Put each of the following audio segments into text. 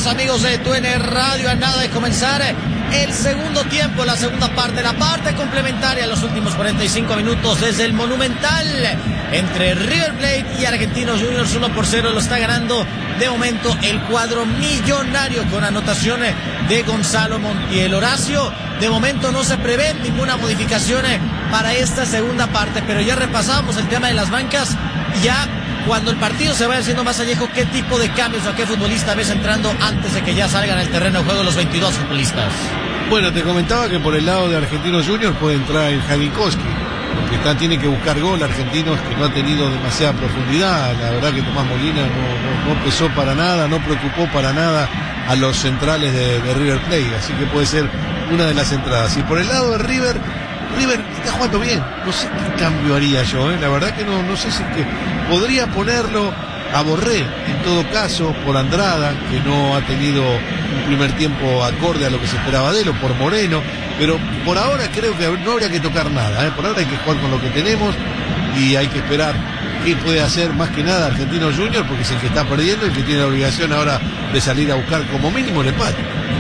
Bienvenidos amigos de TUN Radio, a nada de comenzar el segundo tiempo, la segunda parte, la parte complementaria, los últimos 45 minutos desde el Monumental entre River Plate y Argentinos Juniors. 1-0 lo está ganando de momento el cuadro millonario con anotación de Gonzalo Montiel. Horacio, de momento no se prevé ninguna modificación para esta segunda parte, pero ya repasamos el tema de las bancas. Ya cuando el partido se vaya haciendo más añejo, ¿qué tipo de cambios o a qué futbolista ves entrando antes de que ya salgan al terreno de juego los 22 futbolistas? Bueno, te comentaba que por el lado de Argentinos Juniors puede entrar el Janikowski, que tiene que buscar gol. Argentinos que no ha tenido demasiada profundidad. La verdad que Tomás Molina no pesó para nada, no preocupó para nada a los centrales de River Plate, así que puede ser una de las entradas. Y por el lado de River está jugando bien. No sé qué cambio haría yo, la verdad que no sé si que podría ponerlo a Borré, en todo caso, por Andrada, que no ha tenido un primer tiempo acorde a lo que se esperaba de él, o por Moreno, pero por ahora creo que no habría que tocar nada, por ahora hay que jugar con lo que tenemos y hay que esperar qué puede hacer más que nada Argentinos Juniors, porque es el que está perdiendo y que tiene la obligación ahora de salir a buscar como mínimo el empate.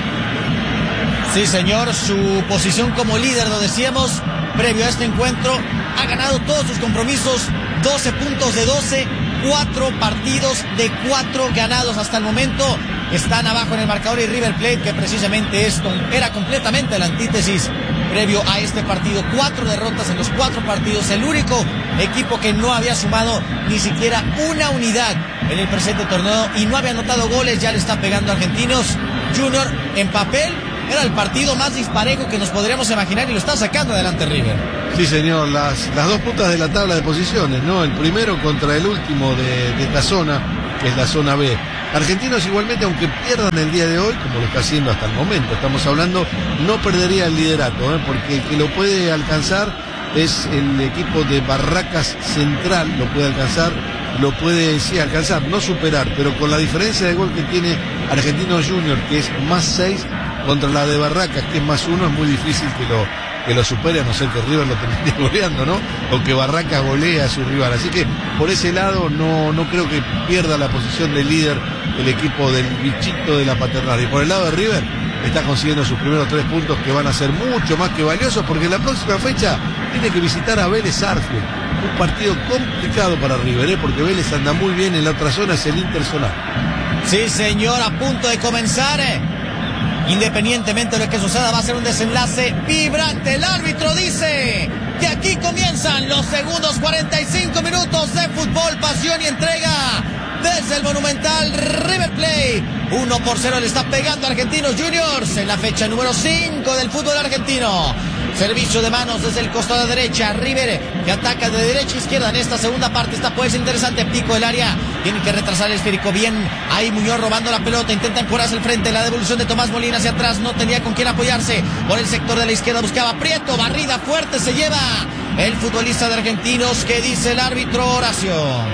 Sí, señor, su posición como líder, lo decíamos, previo a este encuentro, ha ganado todos sus compromisos, 12 puntos de 12, 4 partidos de 4 ganados hasta el momento. Están abajo en el marcador y River Plate, que precisamente esto era completamente la antítesis previo a este partido. 4 derrotas en los 4 partidos, el único equipo que no había sumado ni siquiera una unidad en el presente torneo y no había anotado goles, ya le está pegando a Argentinos Junior. En papel era el partido más disparejo que nos podríamos imaginar y lo está sacando adelante River. Sí, señor, las dos puntas de la tabla de posiciones, ¿no? El primero contra el último de esta zona, que es la zona B. Argentinos igualmente, aunque pierdan el día de hoy, como lo está haciendo hasta el momento, estamos hablando, no perdería el liderato, porque el que lo puede alcanzar es el equipo de Barracas Central, lo puede alcanzar, alcanzar, no superar, pero con la diferencia de gol que tiene Argentinos Juniors, que es más 6, contra la de Barracas, que es más 1, es muy difícil que lo supere, a no ser que River lo termine goleando, ¿no? O que Barracas golea a su rival. Así que por ese lado no creo que pierda la posición de líder el equipo del bichito de la Paternal. Y por el lado de River está consiguiendo sus primeros 3 puntos, que van a ser mucho más que valiosos, porque en la próxima fecha tiene que visitar a Vélez Sarsfield. Un partido complicado para River, porque Vélez anda muy bien en la otra zona, es el interzonal. Sí, señor, a punto de comenzar. Independientemente de lo que suceda, va a ser un desenlace vibrante. El árbitro dice que aquí comienzan los segundos 45 minutos de fútbol, pasión y entrega desde el Monumental. River Plate 1-0 le está pegando a Argentinos Juniors en la fecha número 5 del fútbol argentino. Servicio de manos desde el costado derecha. River que ataca de derecha a izquierda en esta segunda parte. Esta puede ser interesante. Pico del área. Tiene que retrasar el esférico. Bien. Ahí Muñoz robando la pelota. Intenta empujar hacia el frente. La devolución de Tomás Molina hacia atrás. No tenía con quién apoyarse. Por el sector de la izquierda buscaba Prieto. Barrida fuerte se lleva el futbolista de Argentinos. ¿Qué dice el árbitro, Horacio?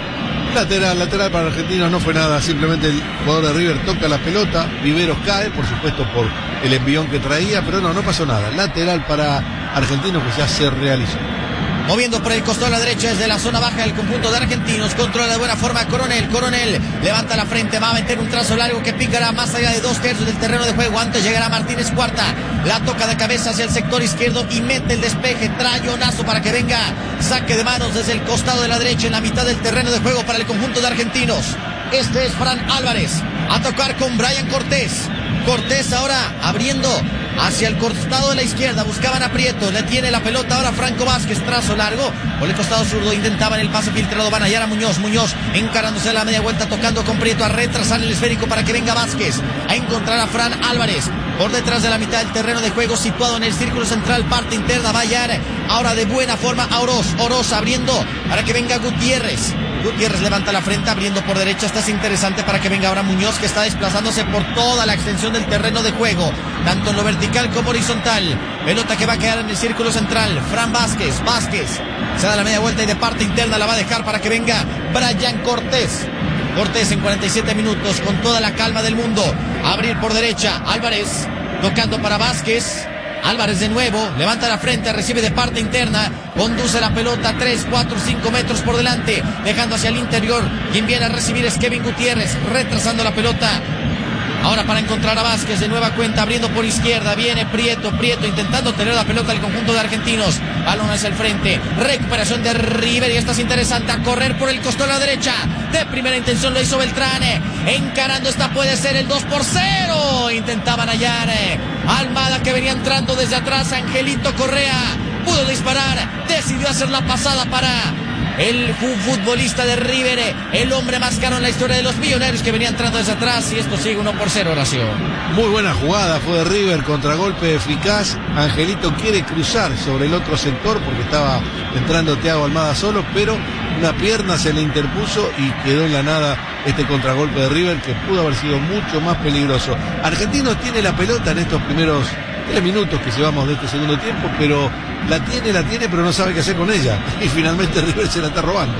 Lateral para Argentinos, no fue nada, simplemente el jugador de River toca la pelota, Viveros cae, por supuesto por el envión que traía, pero no pasó nada. Lateral para Argentinos que ya se realizó. Moviendo por el costado a la derecha desde la zona baja del conjunto de Argentinos. Controla de buena forma Coronel levanta la frente, va a meter un trazo largo que picará más allá de 2/3 del terreno de juego. Antes llegará Martínez Cuarta, la toca de cabeza hacia el sector izquierdo y mete el despeje, trayonazo para que venga saque de manos desde el costado de la derecha en la mitad del terreno de juego para el conjunto de Argentinos. Este es Fran Álvarez, a tocar con Brian Cortés ahora abriendo hacia el costado de la izquierda, buscaban a Prieto, le tiene la pelota ahora Franco Vázquez, trazo largo, por el costado zurdo, intentaban el pase filtrado, van a hallar a Muñoz encarándose a la media vuelta, tocando con Prieto, a retrasar el esférico para que venga Vázquez, a encontrar a Fran Álvarez, por detrás de la mitad del terreno de juego, situado en el círculo central, parte interna, va a hallar ahora de buena forma a Oroz abriendo para que venga Gutiérrez levanta la frente, abriendo por derecha. Esta es interesante para que venga ahora Muñoz, que está desplazándose por toda la extensión del terreno de juego, tanto en lo vertical como horizontal. Pelota que va a quedar en el círculo central. Fran Vázquez se da la media vuelta y de parte interna la va a dejar para que venga Brian Cortés en 47 minutos, con toda la calma del mundo. Abrir por derecha, Álvarez tocando para Vázquez. Álvarez de nuevo, levanta la frente, recibe de parte interna, conduce la pelota 3, 4, 5 metros por delante, dejando hacia el interior. Quien viene a recibir es Kevin Gutiérrez, retrasando la pelota. Ahora para encontrar a Vázquez de nueva cuenta, abriendo por izquierda, viene Prieto intentando tener la pelota al conjunto de argentinos. Balón hacia el frente, recuperación de River y esta es interesante, a correr por el costado a la derecha. De primera intención lo hizo Beltrán, encarando esta puede ser el 2-0. Intentaban hallar Almada, que venía entrando desde atrás. Angelito Correa pudo disparar, decidió hacer la pasada para el futbolista de River, el hombre más caro en la historia de los Millonarios, que venía entrando desde atrás, y esto sigue 1-0, Horacio. Muy buena jugada fue de River, contragolpe eficaz. Angelito quiere cruzar sobre el otro sector porque estaba entrando Thiago Almada solo, pero una pierna se le interpuso y quedó en la nada este contragolpe de River, que pudo haber sido mucho más peligroso. Argentinos tiene la pelota en estos primeros 3 minutos que llevamos de este segundo tiempo, pero la tiene, pero no sabe qué hacer con ella. Y finalmente River se la está robando.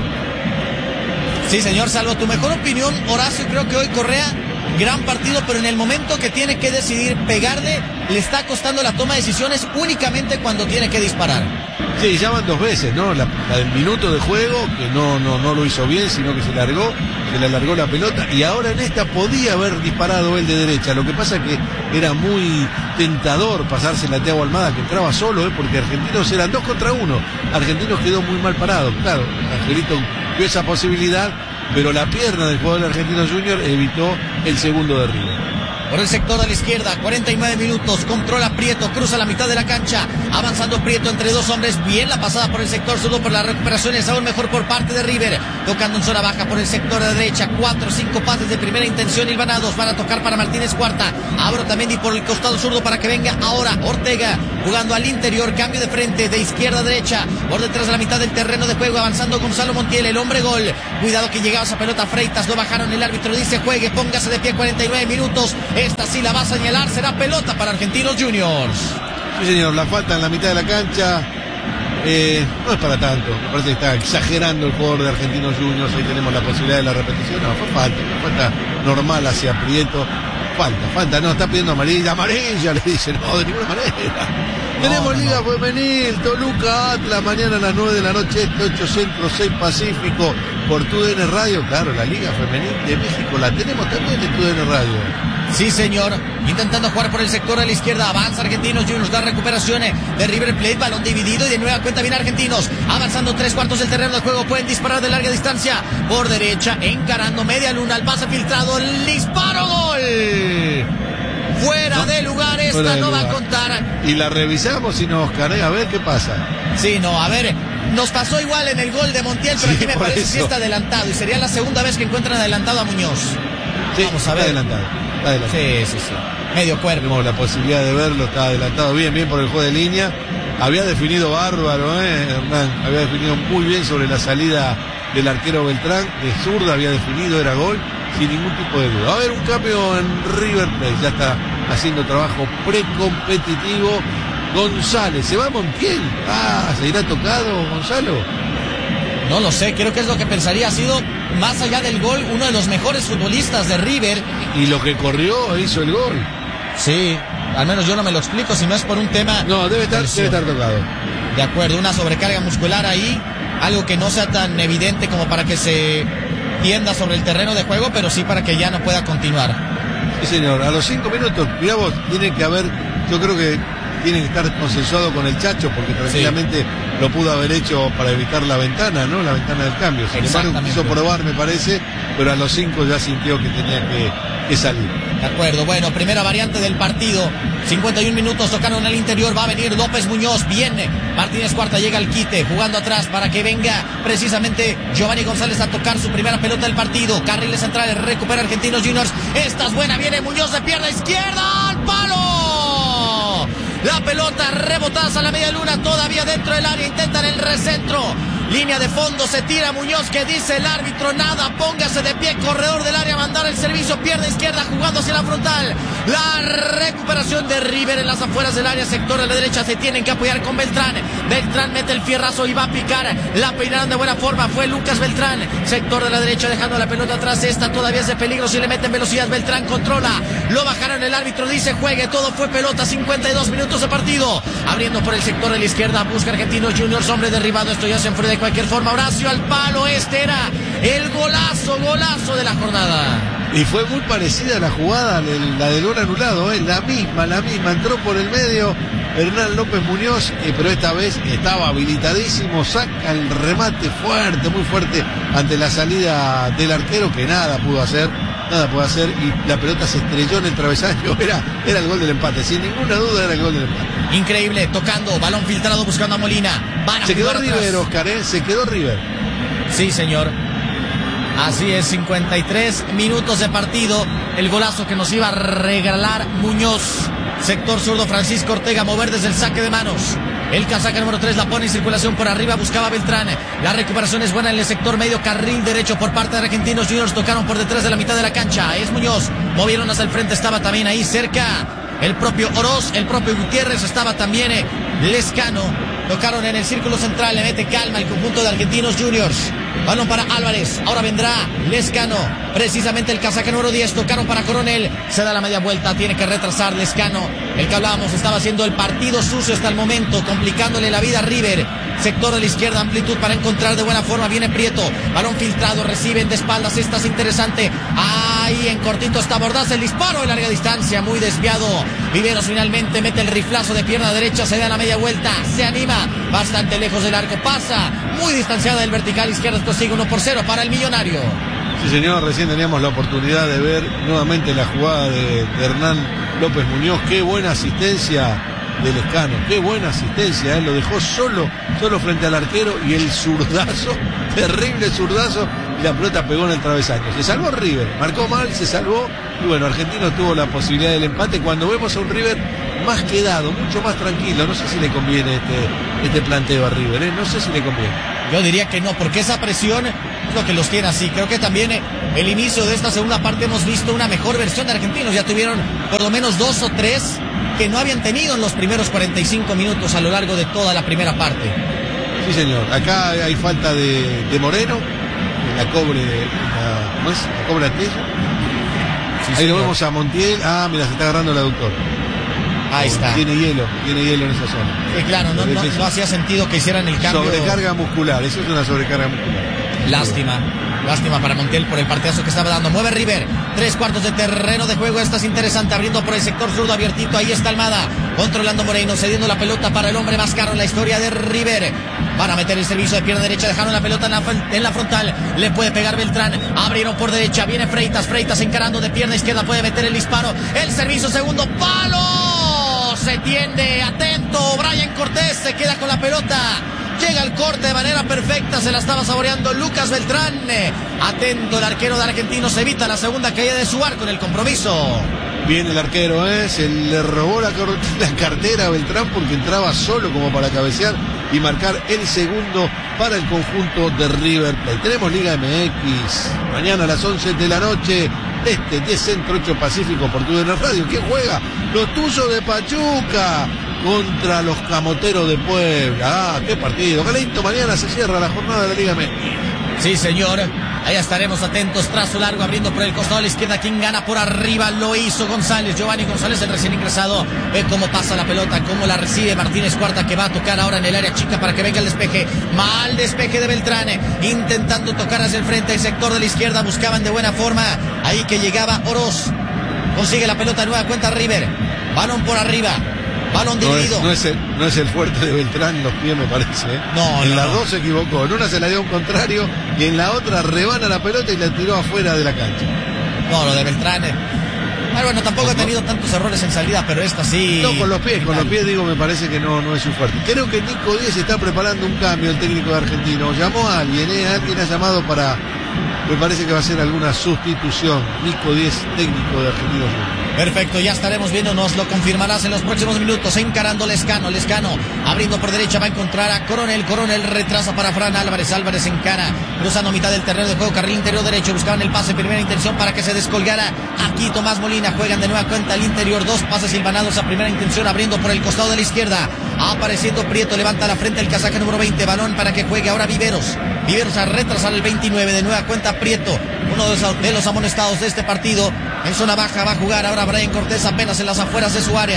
Sí, señor, salvo tu mejor opinión, Horacio, creo que hoy Correa, gran partido, pero en el momento que tiene que decidir pegarle, le está costando la toma de decisiones únicamente cuando tiene que disparar. Sí, ya van 2 veces, ¿no? La del minuto de juego, que no lo hizo bien, sino que se le alargó la pelota, y ahora en esta podía haber disparado él de derecha. Lo que pasa es que era muy tentador pasársela a Thiago Almada, que entraba solo, porque Argentinos eran 2 contra 1. Argentinos quedó muy mal parado. Claro, Angelito vio esa posibilidad, pero la pierna del jugador de Argentinos Junior evitó el segundo de River. Por el sector de la izquierda, 49 minutos, controla Prieto, cruza la mitad de la cancha, avanzando Prieto entre 2 hombres, bien la pasada por el sector zurdo, por las recuperaciones aún mejor por parte de River, tocando en zona baja por el sector de derecha, 4 o 5 pases de primera intención hilvanados, van a tocar para Martínez Cuarta, abro también y por el costado zurdo para que venga ahora Ortega, jugando al interior, cambio de frente, de izquierda a derecha, por detrás de la mitad del terreno de juego, avanzando Gonzalo Montiel, el hombre gol, cuidado que llegaba esa pelota, Freitas, no bajaron, el árbitro dice juegue, póngase de pie, 49 minutos, esta sí la va a señalar, será pelota para Argentinos Juniors. Sí, señor, la falta en la mitad de la cancha no es para tanto. Me parece que está exagerando el jugador de Argentinos Juniors. Ahí tenemos la posibilidad de la repetición. No, fue falta normal hacia Prieto. Falta, no, está pidiendo amarilla, le dice, no, de ninguna manera. Tenemos Liga Femenil, Toluca, Atlas, mañana a las 9 de la noche, 8 Centro, 6 Pacífico, por TUDN Radio. Claro, la Liga Femenil de México la tenemos también en TUDN Radio. Sí, señor, intentando jugar por el sector de la izquierda, avanza Argentinos Juniors, da recuperaciones de River Plate, balón dividido y de nueva cuenta viene Argentinos, avanzando 3/4 del terreno de juego, pueden disparar de larga distancia, por derecha, encarando media luna, el pase filtrado, el disparo, gol. Fuera de lugar, esta no va a contar. Y la revisamos y nos carga, a ver qué pasa. Sí, no, a ver, nos pasó igual en el gol de Montiel, pero sí, aquí me parece que sí está adelantado y sería la segunda vez que encuentran adelantado a Muñoz. Sí, vamos a ver. Adelantado. Sí. Medio cuerpo. Tenemos la posibilidad de verlo, está adelantado bien por el juego de línea. Había definido bárbaro, Hernán. Había definido muy bien sobre la salida del arquero Beltrán. De zurda había definido, era gol, sin ningún tipo de duda. Va a haber un cambio en River Plate. Ya está haciendo trabajo precompetitivo. González, ¿se va Montiel? ¿Se irá tocado Gonzalo? No lo sé, creo que es lo que pensaría. Ha sido, más allá del gol, uno de los mejores futbolistas de River. Y lo que corrió hizo el gol. Sí, al menos yo no me lo explico, si no es por un tema... No, debe estar tocado. De acuerdo, una sobrecarga muscular ahí, algo que no sea tan evidente como para que se tienda sobre el terreno de juego, pero sí para que ya no pueda continuar. Sí, señor, a los 5 minutos, mirá vos, tiene que haber, yo creo que tiene que estar consensuado con el Chacho, porque tranquilamente lo pudo haber hecho para evitar la ventana, ¿no? La ventana del cambio. Sin embargo, quiso probar, me parece, pero a los 5 ya sintió que tenía que salir. De acuerdo, bueno, primera variante del partido. 51 minutos, tocaron al interior, va a venir López Muñoz, viene Martínez Cuarta, llega al quite, jugando atrás para que venga precisamente Giovanni González a tocar su primera pelota del partido. Carriles centrales, recupera Argentinos Juniors, esta es buena, viene Muñoz de pierna izquierda, al palo. La pelota rebotada a la media luna, todavía dentro del área, intentan el recentro. Línea de fondo, se tira Muñoz, que dice el árbitro, nada, póngase de pie, corredor del área, mandar el servicio, pierna izquierda, jugando hacia la frontal. La recuperación de River en las afueras del área, sector de la derecha, se tienen que apoyar con Beltrán. Beltrán mete el fierrazo y va a picar, la peinaron de buena forma, fue Lucas Beltrán. Sector de la derecha, dejando la pelota atrás, esta todavía es de peligro, si le meten velocidad, Beltrán controla. Lo bajaron, el árbitro dice juegue, todo fue pelota, 52 minutos de partido. Abriendo por el sector de la izquierda, busca Argentinos Juniors, hombre derribado, esto ya se enfrió de cualquier forma. Horacio al palo, este era el golazo de la jornada. Y fue muy parecida a la jugada, la del gol anulado, la misma, entró por el medio Hernán López Muñoz, pero esta vez estaba habilitadísimo, saca el remate fuerte, muy fuerte, ante la salida del arquero, que nada pudo hacer, y la pelota se estrelló en el travesaño, era el gol del empate, sin ninguna duda era el gol del empate. Increíble, tocando, balón filtrado buscando a Molina. Se quedó River, Oscar, se quedó River. Sí, señor. Así es, 53 minutos de partido. El golazo que nos iba a regalar Muñoz. Sector zurdo, Francisco Ortega, mover desde el saque de manos. El casaca número 3 la pone en circulación por arriba, buscaba Beltrán. La recuperación es buena en el sector medio, carril derecho por parte de Argentinos Juniors. Tocaron por detrás de la mitad de la cancha. Es Muñoz. Movieron hacia el frente, estaba también ahí cerca el propio Oroz, el propio Gutiérrez, estaba también Lescano. Tocaron en el círculo central, le mete calma el conjunto de Argentinos Juniors. Balón para Álvarez, ahora vendrá Lescano, precisamente el casaca número 10, tocaron para Coronel, se da la media vuelta, tiene que retrasar Lescano, el que hablábamos estaba haciendo el partido sucio hasta el momento, complicándole la vida a River. Sector de la izquierda, amplitud para encontrar de buena forma, viene Prieto, balón filtrado, reciben de espaldas, esta es interesante, ahí en cortito está Bordaz, el disparo de larga distancia, muy desviado, Viveros finalmente mete el riflazo de pierna derecha, se da la media vuelta, se anima, bastante lejos del arco, pasa, muy distanciada del vertical izquierdo, esto sigue 1-0 para el Millonario. Sí, señor, recién teníamos la oportunidad de ver nuevamente la jugada de Hernán López Muñoz, qué buena asistencia del Lescano, qué buena asistencia, lo dejó solo frente al arquero y el zurdazo, terrible zurdazo, y la pelota pegó en el travesaño. Se salvó River, marcó mal, se salvó, y bueno, Argentino tuvo la posibilidad del empate. Cuando vemos a un River más quedado, mucho más tranquilo, no sé si le conviene este planteo a River, no sé si le conviene. Yo diría que no, porque esa presión es lo que los tiene así. Creo que también el inicio de esta segunda parte hemos visto una mejor versión de Argentinos. Ya tuvieron por lo menos 2 o 3 que no habían tenido en los primeros 45 minutos a lo largo de toda la primera parte. Sí, señor. Acá hay falta de Moreno, la cobre, ¿cómo es? La cobra Tello. Sí, ahí señor. Lo vemos a Montiel. Ah, mira, se está agarrando el aductor. Ahí está. Tiene hielo en esa zona. Sí, claro, no hacía sentido que hicieran el cambio. Sobrecarga muscular, eso es una sobrecarga muscular. Lástima para Montiel por el partidazo que estaba dando. Mueve River, 3/4 de terreno de juego. Esta es interesante, abriendo por el sector zurdo abiertito. Ahí está Almada, controlando Moreno, cediendo la pelota para el hombre más caro en la historia de River. Van a meter el servicio de pierna derecha, dejaron la pelota en la frontal. Le puede pegar Beltrán, abrieron por derecha, viene Freitas encarando de pierna izquierda, puede meter el disparo. El servicio, segundo palo. Se tiende, atento, Brian Cortés se queda con la pelota. Llega el corte de manera perfecta, se la estaba saboreando Lucas Beltrán. Atento, el arquero de Argentinos evita la segunda caída de su arco en el compromiso. Bien el arquero, se le robó la cartera a Beltrán porque entraba solo como para cabecear y marcar el segundo para el conjunto de River Plate. Tenemos Liga MX, mañana a las 11 de la noche, 10 Centro, 8 Pacífico, por TUDN Radio. ¿Quién juega? Los Tuzos de Pachuca contra los Camoteros de Puebla. Qué partido, qué lindo. Mañana se cierra la jornada de la Liga MX. Sí, señor. Ahí estaremos atentos, trazo largo, abriendo por el costado a la izquierda. ¿Quién gana por arriba? Lo hizo González, Giovanni González, el recién ingresado. Ve cómo pasa la pelota, cómo la recibe Martínez Cuarta, que va a tocar ahora en el área chica para que venga el despeje. Mal despeje de Beltrán, intentando tocar hacia el frente, el sector de la izquierda. Buscaban de buena forma, ahí que llegaba Oroz. Consigue la pelota, nueva cuenta River. Balón por arriba. Balón dividido. No es el fuerte de Beltrán, los pies me parece. En las dos se equivocó. En una se la dio a un contrario y en la otra rebana la pelota y la tiró afuera de la cancha. No, lo de Beltrán. Bueno, tampoco ha tenido tantos errores en salida, pero esta sí. No, con los pies digo, me parece que no es su fuerte. Creo que Nico Díez está preparando un cambio, el técnico de Argentino. Llamó a alguien, alguien ha llamado para. Me parece que va a ser alguna sustitución. Nico Díez, técnico de Argentinos. Perfecto, ya estaremos viendo, nos lo confirmarás en los próximos minutos. Encarando Lescano, abriendo por derecha, va a encontrar a Coronel retrasa para Fran Álvarez encara, cruzando mitad del terreno de juego, carril interior derecho, buscaban el pase, primera intención para que se descolgara. Aquí Tomás Molina, juegan de nueva cuenta al interior, 2 pases silvanados a primera intención, abriendo por el costado de la izquierda, apareciendo Prieto, levanta la frente el casaca número 20, balón para que juegue ahora Viveros a retrasar el 29, de nueva cuenta Prieto, uno de los amonestados de este partido. En zona baja va a jugar ahora Brian Cortés, apenas en las afueras de su área.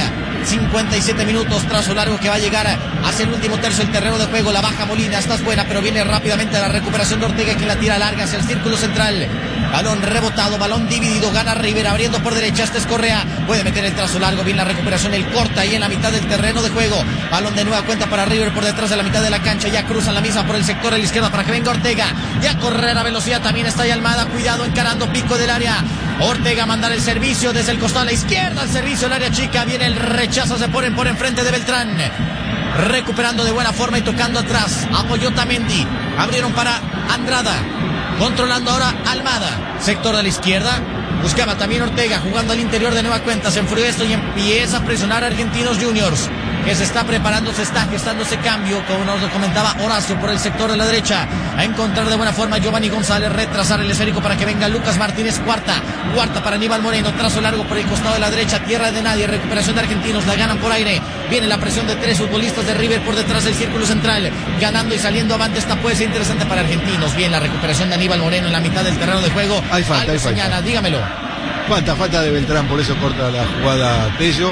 57 minutos, trazo largo que va a llegar hacia el último tercio del terreno de juego. La baja Molina, estás buena, pero viene rápidamente la recuperación de Ortega, que la tira larga hacia el círculo central. Balón rebotado, balón dividido, gana River, abriendo por derecha, este es Correa, puede meter el trazo largo, bien la recuperación, el corta ahí en la mitad del terreno de juego. Balón de nueva cuenta para River por detrás de la mitad de la cancha, ya cruzan la misma por el sector de la izquierda para que venga Ortega, ya correr a velocidad, también está ahí Almada, cuidado encarando pico del área. Ortega a mandar el servicio desde el costado a la izquierda, el servicio al área chica, viene el rechazo, se ponen por enfrente de Beltrán, recuperando de buena forma y tocando atrás, apoyó Tamendi, abrieron para Andrada, controlando ahora Almada, sector de la izquierda, buscaba también Ortega, jugando al interior de nueva cuenta, se enfrió esto y empieza a presionar a Argentinos Juniors, que se está preparando, se está gestando ese cambio, como nos lo comentaba Horacio por el sector de la derecha, a encontrar de buena forma Giovanni González, retrasar el esférico para que venga Lucas Martínez, cuarta para Aníbal Moreno, trazo largo por el costado de la derecha, tierra de nadie, recuperación de Argentinos, la ganan por aire, viene la presión de tres futbolistas de River por detrás del círculo central, ganando y saliendo avante, esta puede ser interesante para Argentinos, bien la recuperación de Aníbal Moreno en la mitad del terreno de juego, hay falta, señala, dígamelo. Falta de Beltrán, por eso corta la jugada Tello.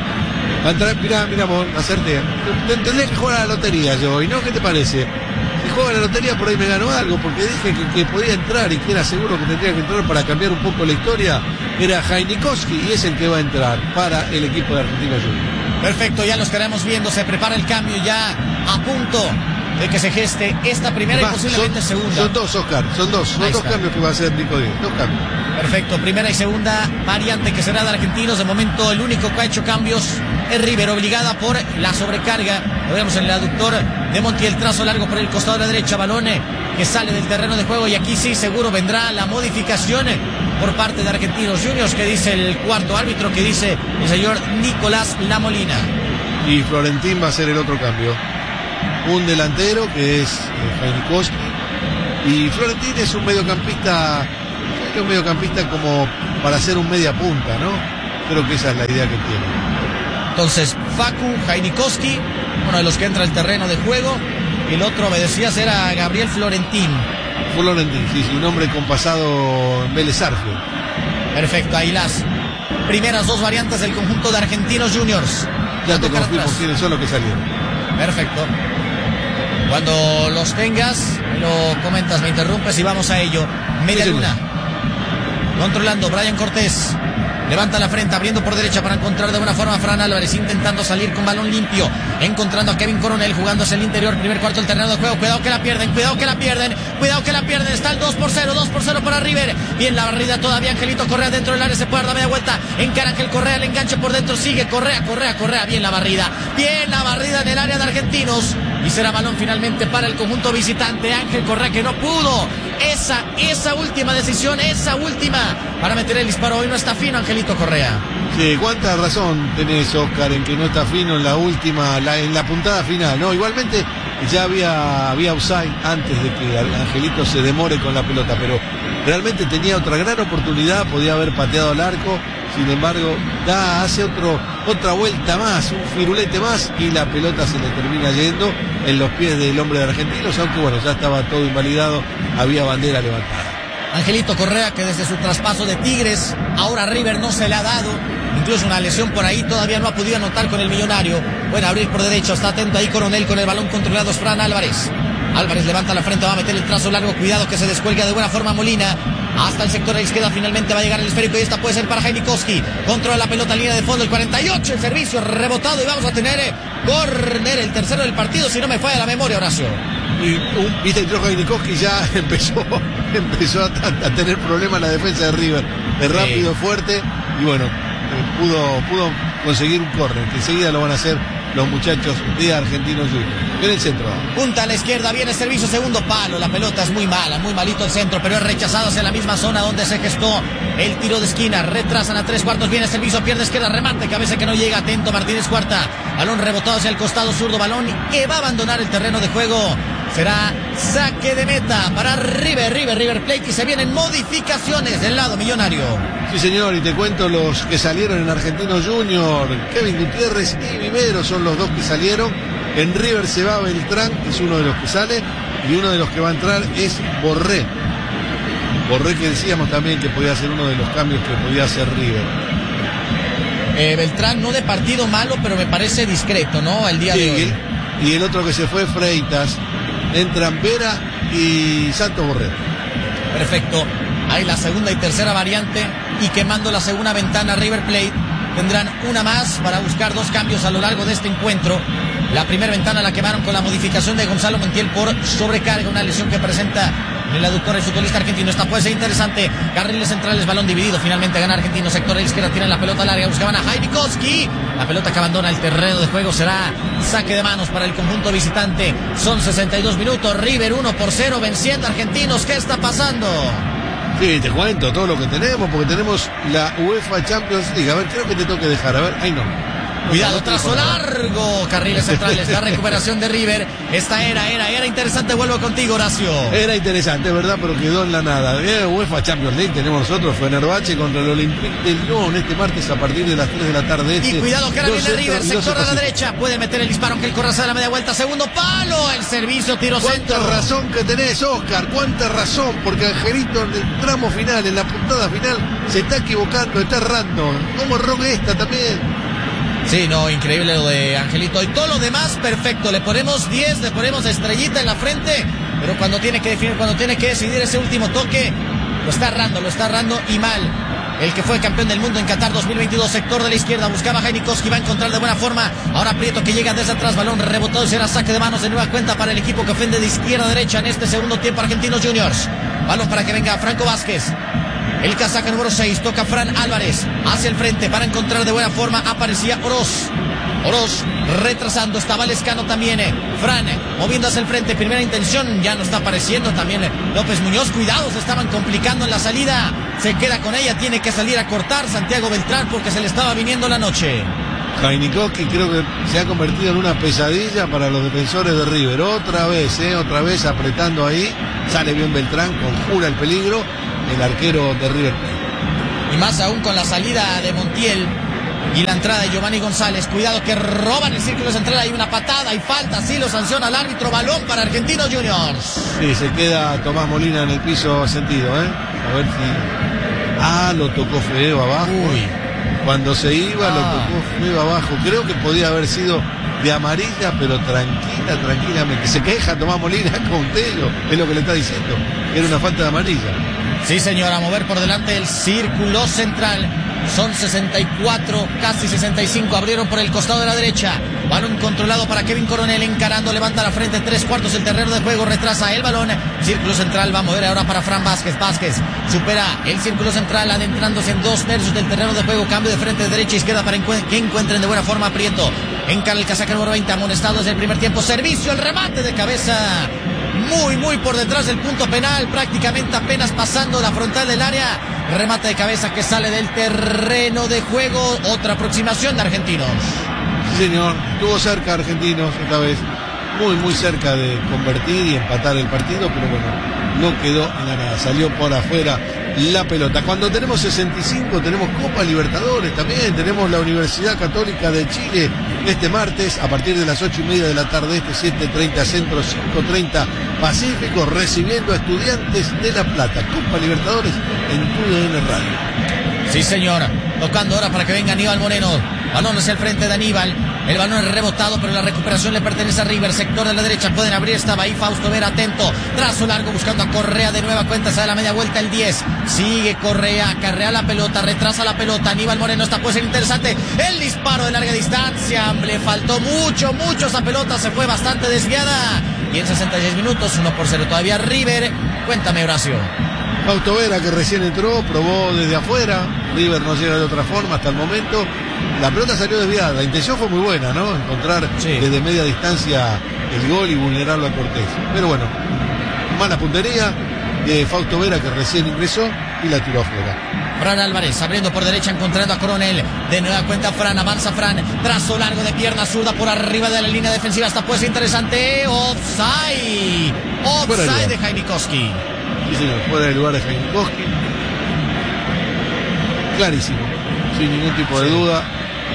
Mirá, vos, hacerte. Tendría que jugar a la lotería yo hoy, ¿no? ¿Qué te parece? Si juego a la lotería por ahí me gano algo, porque dije que podía entrar y que era seguro que tendría que entrar para cambiar un poco la historia. Era Heinikowski y es el que va a entrar para el equipo de Argentinos Juniors. Perfecto, ya lo estaremos viendo, se prepara el cambio ya a punto de que se geste esta primera y posiblemente segunda. Son dos, Oscar, son dos cambios que va a hacer Nico Díaz, dos cambios. Perfecto, primera y segunda variante que será de Argentinos. De momento el único que ha hecho cambios es River, obligada por la sobrecarga. Lo vemos en el aductor de Montiel, trazo largo por el costado de la derecha, balón que sale del terreno de juego y aquí sí seguro vendrá la modificación por parte de Argentinos Juniors, que dice el cuarto árbitro, que dice el señor Nicolás Lamolina. Y Florentín va a ser el otro cambio. Un delantero que es Heinikowski y Florentín es un mediocampista como para hacer un media punta, ¿no? Creo que esa es la idea que tiene. Entonces, Facu, Heinikowski, uno de los que entra al terreno de juego, y el otro, me decías, era Gabriel Florentín. Florentín, sí, un hombre con pasado en Vélez Sarsfield. Perfecto, ahí las primeras dos variantes del conjunto de Argentinos Juniors. Ya te confirmo quiénes son los que salieron. Perfecto. Cuando los tengas, me lo comentas, me interrumpes y vamos a ello. Media luna. Controlando Brian Cortés. Levanta la frente, abriendo por derecha para encontrar de buena forma a Fran Álvarez, intentando salir con balón limpio, encontrando a Kevin Coronel, jugando hacia el interior, primer cuarto del terreno de juego, cuidado que la pierden, está el 2-0 para River, bien la barrida todavía, Angelito Correa dentro del área, se puede dar media vuelta, encara Ángel Correa, el enganche por dentro, sigue Correa, bien la barrida en el área de Argentinos, y será balón finalmente para el conjunto visitante, Ángel Correa que no pudo, esa última decisión, para meter el disparo, hoy no está fino Angelito Correa. Sí, cuánta razón tenés, Oscar, en que no está fino en la última, en la puntada final, ¿no? Igualmente ya había offside antes de que Angelito se demore con la pelota, pero realmente tenía otra gran oportunidad, podía haber pateado al arco, sin embargo, hace otra vuelta más, un firulete más, y la pelota se le termina yendo en los pies del hombre de Argentinos, aunque bueno, ya estaba todo invalidado, había bandera levantada. Angelito Correa, que desde su traspaso de Tigres, ahora River no se le ha dado, incluso una lesión por ahí, todavía no ha podido anotar con el Millonario. Puede abrir por derecha, está atento ahí Coronel con el balón controlado, es Fran Álvarez. Álvarez levanta la frente, va a meter el trazo largo, cuidado que se descuelga de buena forma Molina. Hasta el sector de la izquierda, finalmente va a llegar el esférico y esta puede ser para Heinikowski. Controla la pelota, línea de fondo, el 48, el servicio rebotado y vamos a tener córner, el tercero del partido, si no me falla la memoria, Horacio. Y viste, entró Heinikowski, ya empezó a tener problemas en la defensa de River, de rápido, fuerte, y bueno, pudo conseguir un córner, que enseguida lo van a hacer los muchachos de Argentinos Juniors. En el centro. Punta a la izquierda, viene servicio, segundo palo, la pelota es muy mala, muy malito el centro, pero es rechazado hacia la misma zona donde se gestó el tiro de esquina, retrasan a 3/4, viene servicio, pierde izquierda, remate, cabeza que no llega, atento Martínez cuarta, balón rebotado hacia el costado zurdo, balón que va a abandonar el terreno de juego. Será saque de meta para River Plate, y se vienen modificaciones del lado millonario. Sí, señor, y te cuento los que salieron en Argentinos Juniors. Kevin Gutiérrez y Vivero son los dos que salieron. En River se va Beltrán, que es uno de los que sale, y uno de los que va a entrar es Borré. Borré, que decíamos también que podía ser uno de los cambios que podía hacer River. Beltrán no de partido malo, pero me parece discreto, ¿no? El día de hoy. Y el otro que se fue, Freitas. Entran Vera y Santos Borrell. Perfecto. Ahí la segunda y tercera variante. Y quemando la segunda ventana River Plate. Tendrán una más para buscar 2 cambios a lo largo de este encuentro. La primera ventana la quemaron con la modificación de Gonzalo Montiel por sobrecarga, una lesión que presenta en el aductor el futbolista argentino. Esta puede ser interesante. Carriles centrales, balón dividido. Finalmente gana Argentino. Sector de la izquierda, tienen la pelota larga. Buscaban a Jaime Koski. La pelota que abandona el terreno de juego será saque de manos para el conjunto visitante. Son 62 minutos. River 1-0 venciendo a Argentinos. ¿Qué está pasando? Sí, te cuento todo lo que tenemos, porque tenemos la UEFA Champions League. A ver, creo que te toque dejar. A ver, ahí no. Cuidado, trazo largo, carriles centrales, la recuperación de River. Esta era interesante, vuelvo contigo, Horacio. Era interesante, ¿verdad? Pero quedó en la nada. UEFA Champions League tenemos nosotros, Fenerbahce contra el Olympique de Lyon este martes a partir de las 3 de la tarde. Y cuidado que ahora viene River, sector a la derecha, puede meter el disparo, que el Corraza de la media vuelta, segundo palo, el servicio, tiro centro. Cuánta razón que tenés, Oscar, cuánta razón, porque Angelito en el tramo final, en la puntada final, se está equivocando, está errando. ¿Cómo erró esta también? Sí, no, increíble lo de Angelito. Y todo lo demás, perfecto. Le ponemos 10, le ponemos estrellita en la frente. Pero cuando tiene que definir, cuando tiene que decidir ese último toque, lo está errando y mal. El que fue campeón del mundo en Qatar 2022, sector de la izquierda, buscaba a Jaime Koski, va a encontrar de buena forma. Ahora Prieto que llega desde atrás, balón rebotado y será saque de manos de nueva cuenta para el equipo que ofende de izquierda a derecha en este segundo tiempo Argentinos Juniors. Balón para que venga Franco Vázquez. El casaca número 6, toca Fran Álvarez, hacia el frente para encontrar de buena forma, aparecía Oroz retrasando, estaba Lescano también, Fran moviendo hacia el frente, primera intención, ya no está apareciendo también López Muñoz, cuidado, se estaban complicando en la salida, se queda con ella, tiene que salir a cortar Santiago Beltrán porque se le estaba viniendo la noche. Jaime Koski creo que se ha convertido en una pesadilla para los defensores de River, otra vez apretando ahí, sale bien Beltrán, conjura el peligro, el arquero de River Plate. Y más aún con la salida de Montiel y la entrada de Giovanni González. Cuidado que roban el círculo central. Hay una patada y falta. Sí lo sanciona el árbitro. Balón para Argentinos Juniors. Sí, se queda Tomás Molina en el piso sentido, ¿eh? A ver si... lo tocó feo abajo. Uy. Cuando se iba lo tocó feo abajo. Creo que podía haber sido de amarilla, pero tranquilamente. Se queja Tomás Molina con Tello. Es lo que le está diciendo. Era una falta de amarilla. Sí, señora, a mover por delante el círculo central. Son 64, casi 65. Abrieron por el costado de la derecha. Balón controlado para Kevin Coronel. Encarando, levanta la frente. 3/4 del terreno de juego. Retrasa el balón. Círculo central va a mover ahora para Fran Vázquez. Vázquez supera el círculo central, adentrándose en 2/3 del terreno de juego. Cambio de frente, derecha, izquierda para que encuentren de buena forma a Prieto. Encara el casaca número 20. Amonestado desde el primer tiempo. Servicio, el remate de cabeza. Muy por detrás del punto penal, prácticamente apenas pasando la frontal del área. Remate de cabeza que sale del terreno de juego. Otra aproximación de Argentinos. Sí, señor, estuvo cerca Argentinos esta vez. Muy cerca de convertir y empatar el partido, pero bueno, no quedó en la nada. Salió por afuera la pelota. Cuando tenemos 65 tenemos Copa Libertadores también. Tenemos la Universidad Católica de Chile este martes a partir de las 8:30 de la tarde, 7:30 Centro, 5:30 Pacífico, recibiendo a Estudiantes de La Plata. Copa Libertadores en TUDN Radio. Sí, señor. Tocando ahora para que venga Aníbal Moreno. Balón hacia el frente de Aníbal. El balón es rebotado, pero la recuperación le pertenece a River. Sector de la derecha, pueden abrir, estaba ahí Fausto Vera, atento. Trazo largo buscando a Correa de nueva cuenta, sale a la media vuelta el 10. Sigue Correa, acarrea la pelota, retrasa la pelota. Aníbal Moreno, esta puede ser interesante. El disparo de larga distancia. Le faltó mucho. Esa pelota se fue bastante desviada. Y en 66 minutos, 1-0 todavía River. Cuéntame, Horacio. Fausto Vera, que recién entró, probó desde afuera. River no llega de otra forma hasta el momento. La pelota salió desviada. La intención fue muy buena, ¿no? Encontrar desde media distancia el gol y vulnerarlo a Cortés. Pero bueno, mala puntería de Fausto Vera, que recién ingresó y la tiró afuera. Fran Álvarez abriendo por derecha, encontrando a Coronel. De nueva cuenta Fran, avanza Fran. Trazo largo de pierna zurda por arriba de la línea defensiva. Esta puede ser interesante. Offside de Jaime Koski. Sí, señor, fuera del lugar de Jaime Koski. Clarísimo, sin ningún tipo de duda.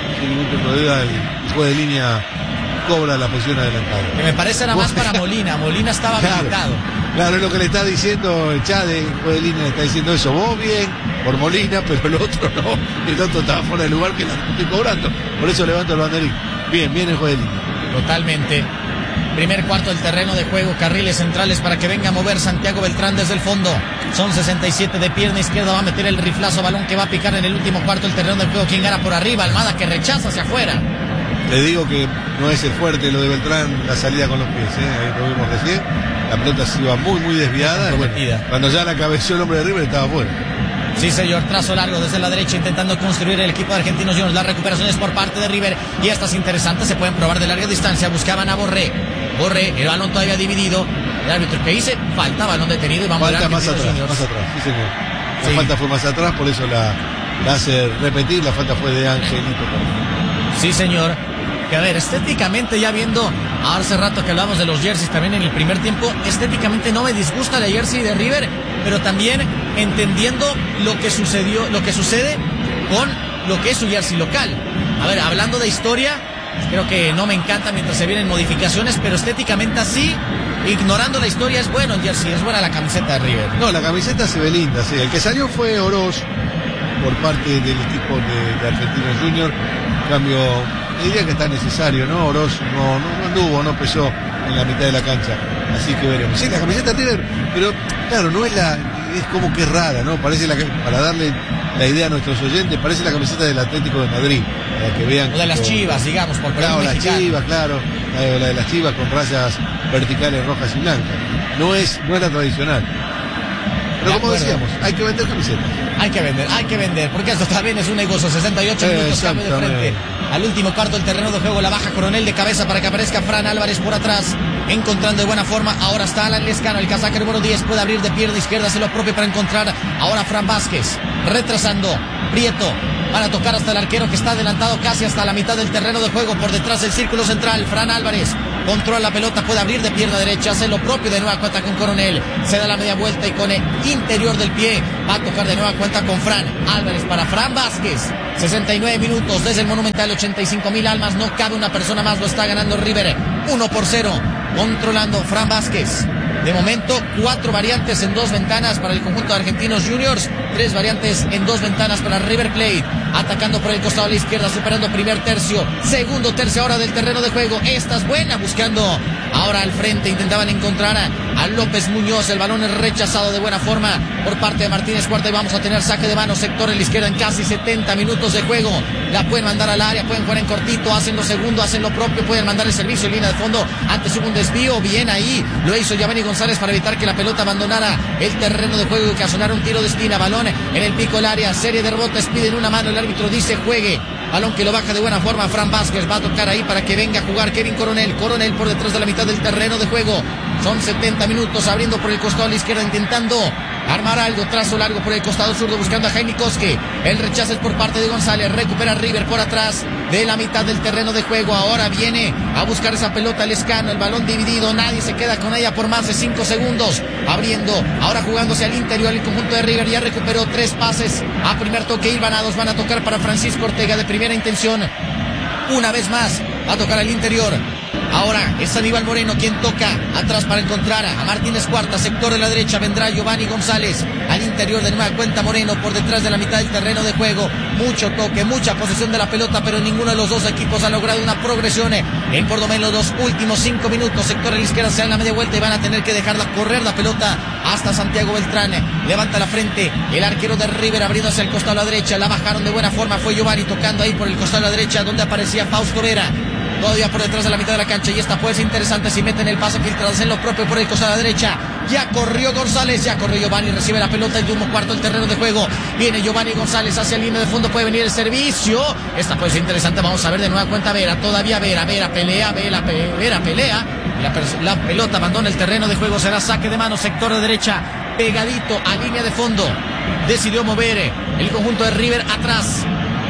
El juez de línea cobra la posición adelantada. Que me parece nada más para Molina. Molina estaba habilitado. Claro, es lo que le está diciendo el Chade, el juez de línea le está diciendo eso. Vos bien, por Molina, pero el otro no. El otro estaba fuera del lugar que la estoy cobrando. Por eso levanto el banderín. Bien el juez de línea. Totalmente. Primer cuarto del terreno de juego, carriles centrales para que venga a mover Santiago Beltrán desde el fondo. Son 67 de pierna izquierda, va a meter el riflazo, balón que va a picar en el último cuarto del terreno de juego. ¿Quién gana por arriba? Almada, que rechaza hacia afuera. Le digo que no es el fuerte lo de Beltrán, la salida con los pies, ahí lo vimos recién. La pelota se iba muy desviada. Bueno, cuando ya la cabeció el hombre de River estaba fuera. Sí, señor, trazo largo desde la derecha intentando construir el equipo de Argentinos Juniors. Las recuperaciones por parte de River y estas interesantes se pueden probar de larga distancia. Buscaban a Borré, el balón todavía dividido. El árbitro que dice, falta balón detenido y vamos a ver Argentinos Juniors. Más atrás, sí señor. La falta fue más atrás, por eso la hace repetir. La falta fue de Angelito. Sí, señor. Que a ver, estéticamente ya viendo, hace rato que hablamos de los jerseys también en el primer tiempo, estéticamente no me disgusta la jersey de River, pero también entendiendo lo que sucede con lo que es su jersey local. A ver, hablando de historia, creo que no me encanta mientras se vienen modificaciones, pero estéticamente así, ignorando la historia, es bueno el jersey, es buena la camiseta de River. No, la camiseta se ve linda, sí. El que salió fue Oroz por parte del equipo de Argentinos Juniors. En cambio, diría que está necesario, ¿no? Oroz no anduvo, no pesó en la mitad de la cancha. Así que veremos. Sí, la camiseta River, pero claro, no es es como que rara, ¿no? Parece para darle la idea a nuestros oyentes, parece la camiseta del Atlético de Madrid, para que vean. O de las Chivas, digamos, por claro, las Chivas, claro, la de las Chivas con rayas verticales rojas y blancas. No es la tradicional. Pero como decíamos, hay que vender camisetas. Hay que vender, porque esto también es un negocio. 68 minutos, cambio de frente. Al último cuarto del terreno de juego, la baja Coronel de cabeza para que aparezca Fran Álvarez por atrás, encontrando de buena forma. Ahora está Alan Lescano, el casaca número 10, puede abrir de pierna izquierda, hace lo propio para encontrar ahora Fran Vázquez, retrasando, Prieto, van a tocar hasta el arquero que está adelantado casi hasta la mitad del terreno de juego, por detrás del círculo central. Fran Álvarez controla la pelota, puede abrir de pierna derecha, hace lo propio de nueva cuenta con Coronel, se da la media vuelta y con el interior del pie va a tocar de nueva cuenta con Fran Álvarez para Fran Vázquez. 69 minutos desde el Monumental, 85,000 almas, no cabe una persona más, lo está ganando River 1-0, controlando Fran Vázquez. De momento, 4 variantes en 2 ventanas para el conjunto de Argentinos Juniors, 3 variantes en 2 ventanas para River Plate, atacando por el costado a la izquierda, superando primer tercio, segundo tercio ahora del terreno de juego. Esta es buena, buscando ahora al frente, intentaban encontrar a López Muñoz, el balón es rechazado de buena forma por parte de Martínez Cuarta y vamos a tener saque de mano, sector en la izquierda en casi 70 minutos de juego. La pueden mandar al área, pueden jugar en cortito, hacen lo segundo, hacen lo propio, pueden mandar el servicio en línea de fondo, antes hubo un desvío, bien ahí, lo hizo Giovanni González para evitar que la pelota abandonara el terreno de juego y ocasionara un tiro de esquina. Balón en el pico del área, serie de rebotes, piden una mano, el árbitro dice juegue, balón que lo baja de buena forma Fran Vázquez, va a tocar ahí para que venga a jugar Kevin Coronel por detrás de la mitad del terreno de juego. Son 70 minutos, abriendo por el costado a la izquierda, intentando armar algo, trazo largo por el costado zurdo, buscando a Jaime Koske, el rechazo es por parte de González, recupera River por atrás de la mitad del terreno de juego, ahora viene a buscar esa pelota Lescano, el balón dividido, nadie se queda con ella por más de 5 segundos, abriendo, ahora jugándose al interior el conjunto de River, ya recuperó 3 pases a primer toque hilvanados, van a tocar para Francisco Ortega de primera intención, una vez más, va a tocar al interior. Ahora es Aníbal Moreno quien toca atrás para encontrar a Martínez Cuarta, sector de la derecha, vendrá Giovanni González, al interior de nueva cuenta Moreno, por detrás de la mitad del terreno de juego, mucho toque, mucha posesión de la pelota, pero ninguno de los dos equipos ha logrado una progresión en por lo menos los últimos 5 minutos, sector a la izquierda, se dan la media vuelta y van a tener que dejarla correr la pelota hasta Santiago Beltrán, levanta la frente, el arquero de River abriendo hacia el costado a la derecha, la bajaron de buena forma, fue Giovanni tocando ahí por el costado a la derecha, donde aparecía Fausto Vera, todavía por detrás de la mitad de la cancha, y esta puede ser interesante si meten el pase filtrado en lo propio por el costado a la derecha. Ya corrió González, ya corrió Giovanni, recibe la pelota, el último cuarto del terreno de juego, viene Giovanni González hacia el línea de fondo, puede venir el servicio, esta puede ser interesante, vamos a ver de nueva cuenta Vera, todavía Vera pelea, Vera pelea, la pelota abandona el terreno de juego, será saque de mano, sector de derecha, pegadito a línea de fondo, decidió mover el conjunto de River atrás.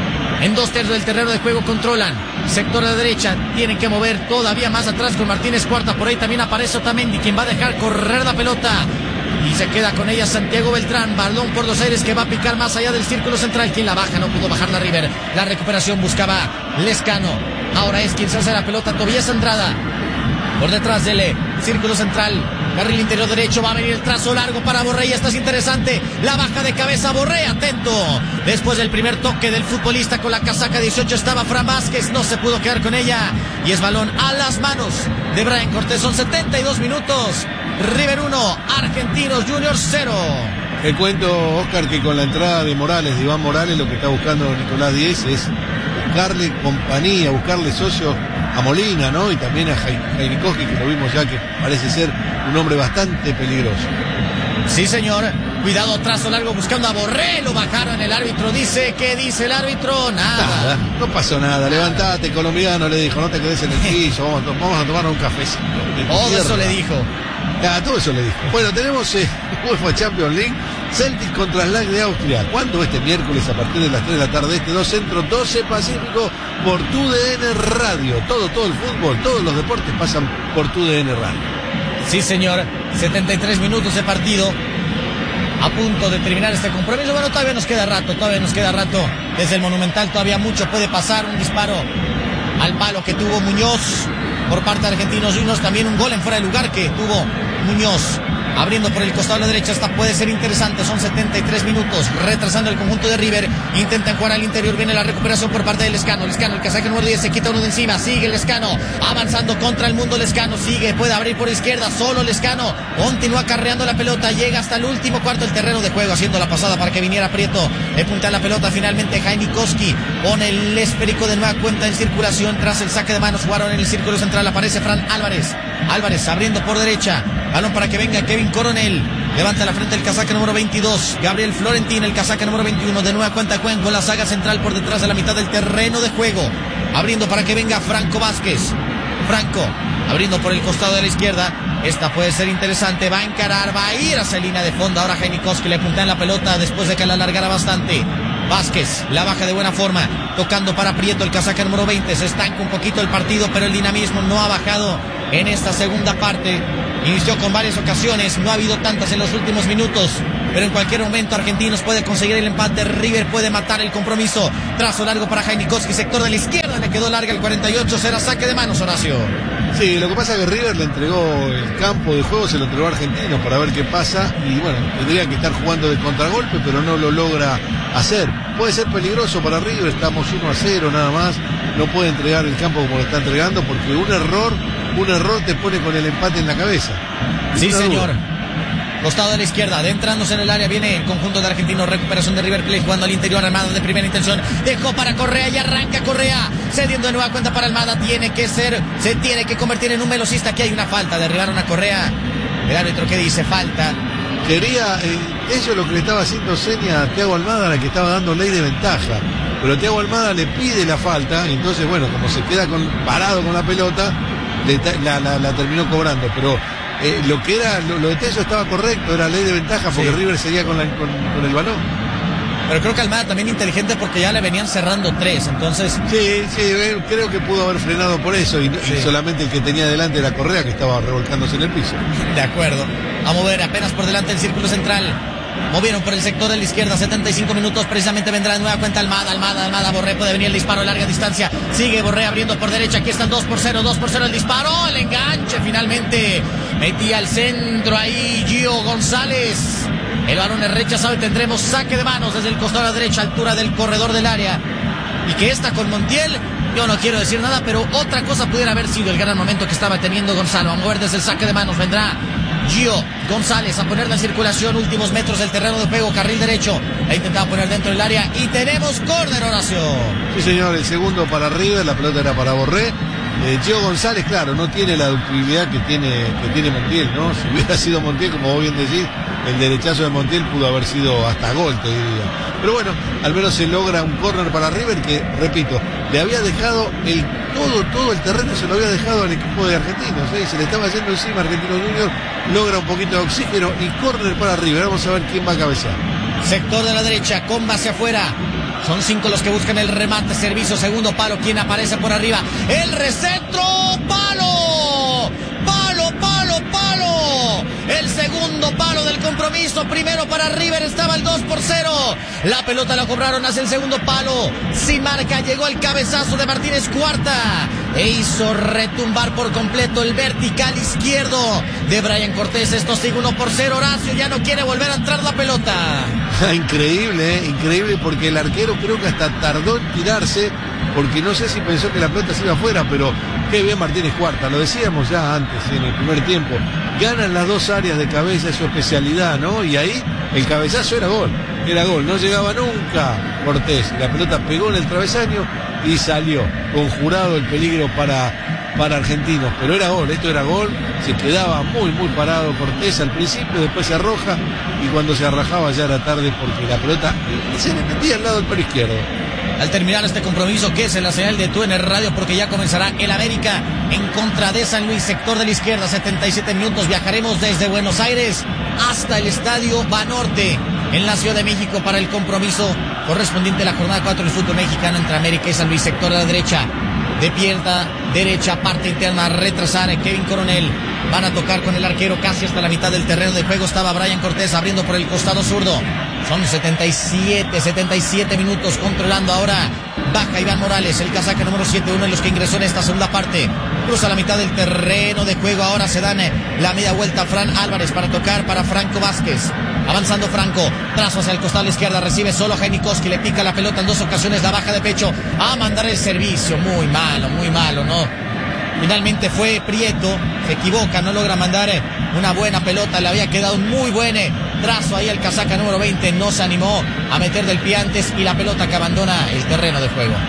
En 2/3 del terreno de juego controlan. Sector de derecha, tienen que mover todavía más atrás con Martínez Cuarta. Por ahí también aparece Otamendi, quien va a dejar correr la pelota. Y se queda con ella Santiago Beltrán. Balón por los aires que va a picar más allá del círculo central. Quien la baja, no pudo bajar la River. La recuperación buscaba Lescano. Ahora es quien se hace la pelota, Tobías Andrada. Por detrás del círculo central. carril interior derecho, va a venir el trazo largo para Borré, y esta es interesante, la baja de cabeza Borré, atento, después del primer toque del futbolista con la casaca 18 estaba Fran Vázquez, no se pudo quedar con ella, y es balón a las manos de Brian Cortés. Son 72 minutos, River 1, Argentinos Juniors 0. Te cuento, Oscar, que con la entrada de Morales, de Iván Morales, lo que está buscando Nicolás Díez es buscarle compañía, buscarle socio a Molina, ¿no? Y también a Jairikoski, que lo vimos ya que parece ser un hombre bastante peligroso. Sí, señor. Cuidado, trazo largo buscando a Borré, lo bajaron, el árbitro dice, ¿qué dice el árbitro? Nada. No pasó nada, levantate, colombiano, le dijo, no te quedes en el piso, vamos a tomar un cafecito. Todo eso le dijo. Todo eso le dijo. Bueno, tenemos UEFA Champions League, Celtic contra Slack de Austria. ¿Cuándo? Este miércoles a partir de las 3 de la tarde, 2 Centro, 12 Pacífico, por TUDN Radio. Todo el fútbol, todos los deportes pasan por TUDN Radio. Sí, señor. 73 minutos de partido. A punto de terminar este compromiso. Bueno, todavía nos queda rato. Desde el Monumental todavía mucho puede pasar. Un disparo al palo que tuvo Muñoz por parte de Argentinos Juniors. También un gol en fuera de lugar que tuvo Muñoz. Abriendo por el costado de la derecha, esta puede ser interesante, son 73 minutos, retrasando el conjunto de River, intentan jugar al interior, viene la recuperación por parte de Lescano, el casaca número 10, se quita uno de encima, sigue Lescano, avanzando contra el mundo Lescano, sigue, puede abrir por izquierda, solo Lescano, continúa carreando la pelota, llega hasta el último cuarto del terreno de juego, haciendo la pasada para que viniera Prieto, le punta la pelota finalmente Jairikoski, pone el esférico de nueva cuenta en circulación, tras el saque de manos, jugaron en el círculo central, aparece Fran Álvarez abriendo por derecha, balón para que venga Kevin Coronel, levanta la frente el casaca número 22, Gabriel Florentín, el casaca número 21, de nueva cuenta juegan con la saga central por detrás de la mitad del terreno de juego, abriendo para que venga Franco Vázquez, abriendo por el costado de la izquierda, esta puede ser interesante, va a encarar, va a ir hacia línea de fondo, ahora Jairikoski le punta en la pelota después de que la alargara bastante, Vázquez la baja de buena forma, tocando para Prieto, el casaca número 20, se estanca un poquito el partido, pero el dinamismo no ha bajado en esta segunda parte, inició con varias ocasiones, no ha habido tantas en los últimos minutos, pero en cualquier momento Argentinos puede conseguir el empate, River puede matar el compromiso, trazo largo para Jairikoski, sector de la izquierda, le quedó larga el 48, será saque de manos, Horacio. Sí, lo que pasa es que River le entregó el campo de juego, se lo entregó a Argentinos para ver qué pasa, y bueno, tendría que estar jugando de contragolpe, pero no lo logra hacer. Puede ser peligroso para River, estamos 1-0 nada más, no puede entregar el campo como lo está entregando, porque un error te pone con el empate en la cabeza. Sí, señor. Costado de la izquierda, adentrándose en el área, viene el conjunto de Argentinos, recuperación de River Plate, jugando al interior, Almada de primera intención, dejó para Correa y arranca Correa, cediendo de nueva cuenta para Almada, se tiene que convertir en un velocista, aquí hay una falta, derribaron a Correa, el árbitro que dice falta. Quería, eso es lo que le estaba haciendo seña a Thiago Almada, la que estaba dando ley de ventaja, pero Thiago Almada le pide la falta, y entonces bueno, como se queda parado con la pelota, la terminó cobrando, pero lo de Tello estaba correcto, era ley de ventaja porque sí. River seguía con el balón. Pero creo que Almada también inteligente porque ya le venían cerrando 3, entonces... Sí, creo que pudo haber frenado por eso y solamente el que tenía delante era Correa, que estaba revolcándose en el piso. De acuerdo. A mover apenas por delante el círculo central. Movieron por el sector de la izquierda, 75 minutos, precisamente vendrá de nueva cuenta Almada, Borré, puede venir el disparo a larga distancia, sigue Borré abriendo por derecha, aquí están 2-0 el disparo, el enganche finalmente, metía al centro ahí Gio González, el balón es rechazado y tendremos saque de manos desde el costado a la derecha, altura del corredor del área, y que esta con Montiel, yo no quiero decir nada, pero otra cosa pudiera haber sido el gran momento que estaba teniendo Gonzalo, a mover desde el saque de manos, vendrá Gio González a ponerla en circulación, últimos metros del terreno de juego, carril derecho, la intentaba poner dentro del área y tenemos córner, Horacio. Sí, señor, el segundo para River, la pelota era para Borré. Gio González, claro, no tiene la ductilidad que tiene Montiel, ¿no? Si hubiera sido Montiel, como vos bien decís, el derechazo de Montiel pudo haber sido hasta gol, te diría. Pero bueno, al menos se logra un córner para River que, repito, le había dejado todo el terreno, se lo había dejado al equipo de Argentinos, ¿eh? Se le estaba haciendo encima Argentinos Juniors, logra un poquito de oxígeno y córner para River. Vamos a ver quién va a cabecear. Sector de la derecha, comba hacia afuera. Son 5 los que buscan el remate, servicio, segundo palo, ¿quién aparece por arriba? El recentro, palo, palo. El segundo palo del compromiso. Primero para River estaba el 2-0. La pelota la cobraron hacia el segundo palo. Sin marca llegó el cabezazo de Martínez Cuarta e hizo retumbar por completo el vertical izquierdo de Brian Cortés. Esto sigue 1-0. Horacio ya no quiere volver a entrar la pelota. Increíble, increíble, porque el arquero creo que hasta tardó en tirarse, porque no sé si pensó que la pelota se iba afuera, pero qué bien Martínez Cuarta, lo decíamos ya antes, en el primer tiempo, ganan las dos áreas de cabeza, es su especialidad, ¿no? Y ahí el cabezazo era gol, no llegaba nunca Cortés, la pelota pegó en el travesaño y salió, conjurado el peligro para Argentinos, pero era gol, esto era gol, se quedaba muy parado Cortés al principio, después se arroja y cuando se arrojaba ya era tarde porque la pelota se le metía al lado del palo izquierdo. Al terminar este compromiso, que es en la señal de TUDN Radio, porque ya comenzará el América en contra de San Luis, sector de la izquierda, 77 minutos, viajaremos desde Buenos Aires hasta el Estadio Banorte en la Ciudad de México para el compromiso correspondiente a la jornada 4 del fútbol mexicano entre América y San Luis, sector de la derecha. De pierna derecha, parte interna, a retrasar Kevin Coronel. Van a tocar con el arquero casi hasta la mitad del terreno de juego. Estaba Brian Cortés abriendo por el costado zurdo. Son 77 minutos controlando ahora. Baja Iván Morales, el casaca número 7, uno de los que ingresó en esta segunda parte. Cruza la mitad del terreno de juego. Ahora se dan la media vuelta a Fran Álvarez para tocar para Franco Vázquez. Avanzando Franco, trazo hacia el costado a la izquierda, recibe solo a Janikowski, le pica la pelota en dos ocasiones, la baja de pecho, a mandar el servicio, muy malo, ¿no? Finalmente fue Prieto, se equivoca, no logra mandar una buena pelota, le había quedado un muy buen trazo ahí el casaca número 20, no se animó a meter del pie antes y la pelota que abandona el terreno de juego.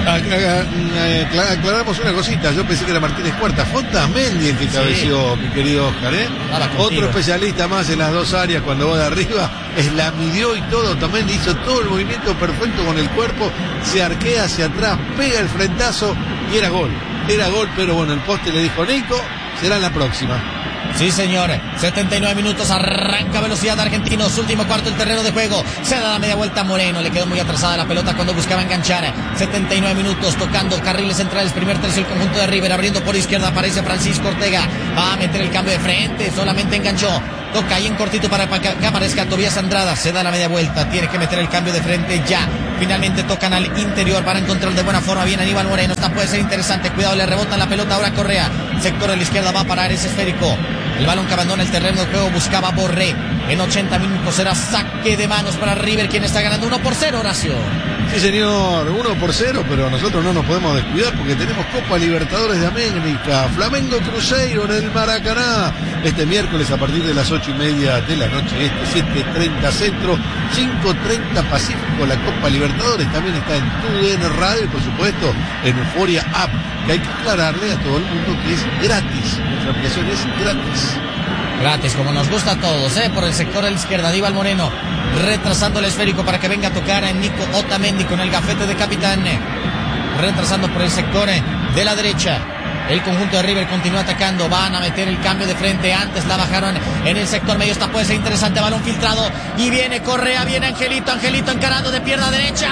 Aclaramos una cosita, yo pensé que era Martínez Cuarta, fue Otamendi el que cabeció, mi querido Oscar, otro especialista más en las dos áreas cuando va de arriba, la midió y todo, Otamendi hizo todo el movimiento perfecto con el cuerpo, se arquea hacia atrás, pega el frentazo y era gol, pero bueno, el poste le dijo Nico, será en la próxima. Sí, señor. 79 minutos, arranca velocidad de Argentinos. Último cuarto del terreno de juego. Se da la media vuelta a Moreno. Le quedó muy atrasada la pelota cuando buscaba enganchar. 79 minutos, tocando carriles centrales. Primer tercio el conjunto de River. Abriendo por izquierda aparece Francisco Ortega. Va a meter el cambio de frente. Solamente enganchó. Toca ahí en cortito para que aparezca Tobías Andrada. Se da la media vuelta. Tiene que meter el cambio de frente ya. Finalmente tocan al interior para encontrar de buena forma bien a Aníbal Moreno. Esta puede ser interesante. Cuidado, le rebotan la pelota ahora Correa. Sector de la izquierda va a parar, es esférico. El balón que abandona el terreno de juego buscaba Borré. En 80 minutos será saque de manos para River, quien está ganando 1-0, Horacio. Sí, señor, 1-0, pero nosotros no nos podemos descuidar porque tenemos Copa Libertadores de América, Flamengo Cruzeiro en el Maracaná. Este miércoles a partir de las 8:30 de la noche, 7:30 Centro, 5:30 Pacífico, la Copa Libertadores. También está en TUDN Radio y por supuesto en Euforia App, que hay que aclararle a todo el mundo que es gratis. Nuestra aplicación es gratis. Gratis, como nos gusta a todos, por el sector de la izquierda, Aníbal Moreno retrasando el esférico para que venga a tocar a Nico Otamendi con el gafete de capitán, retrasando por el sector de la derecha. El conjunto de River continúa atacando, van a meter el cambio de frente, antes la bajaron en el sector medio, esta puede ser interesante, balón filtrado y viene Correa, viene Angelito encarando de pierna derecha.